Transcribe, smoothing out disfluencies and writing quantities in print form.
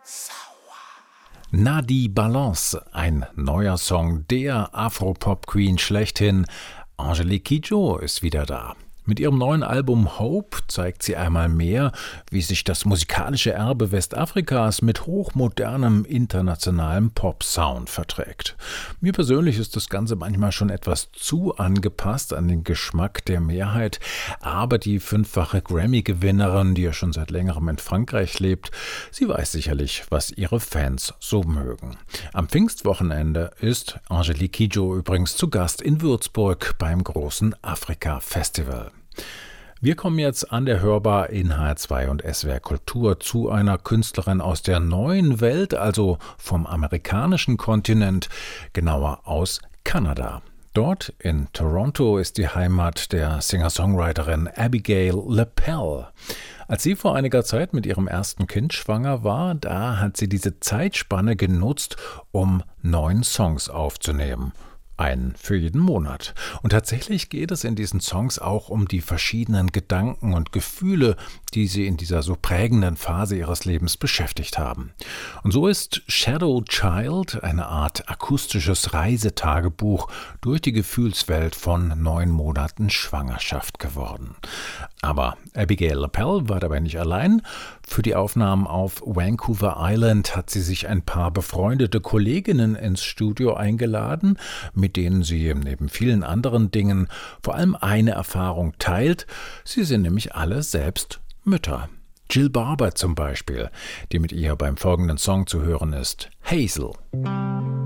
Nadi Balance, ein neuer Song der Afropop-Queen schlechthin. Angélique Kidjo ist wieder da. Mit ihrem neuen Album Hope zeigt sie einmal mehr, wie sich das musikalische Erbe Westafrikas mit hochmodernem internationalem Pop-Sound verträgt. Mir persönlich ist das Ganze manchmal schon etwas zu angepasst an den Geschmack der Mehrheit, aber die 5-fache Grammy-Gewinnerin, die ja schon seit längerem in Frankreich lebt, sie weiß sicherlich, was ihre Fans so mögen. Am Pfingstwochenende ist Angélique Kidjo übrigens zu Gast in Würzburg beim großen Afrika-Festival. Wir kommen jetzt an der Hörbar in HR2 und SWR Kultur zu einer Künstlerin aus der neuen Welt, also vom amerikanischen Kontinent, genauer aus Kanada. Dort in Toronto ist die Heimat der Singer-Songwriterin Abigail LaPelle. Als sie vor einiger Zeit mit ihrem ersten Kind schwanger war, da hat sie diese Zeitspanne genutzt, um 9 Songs aufzunehmen. Einen für jeden Monat. Und tatsächlich geht es in diesen Songs auch um die verschiedenen Gedanken und Gefühle, die sie in dieser so prägenden Phase ihres Lebens beschäftigt haben. Und so ist Shadow Child eine Art akustisches Reisetagebuch durch die Gefühlswelt von 9 Monaten Schwangerschaft geworden. Aber Abigail LaPelle war dabei nicht allein. Für die Aufnahmen auf Vancouver Island hat sie sich ein paar befreundete Kolleginnen ins Studio eingeladen, mit denen sie neben vielen anderen Dingen vor allem eine Erfahrung teilt. Sie sind nämlich alle selbst Mütter. Jill Barber zum Beispiel, die mit ihr beim folgenden Song zu hören ist, Hazel.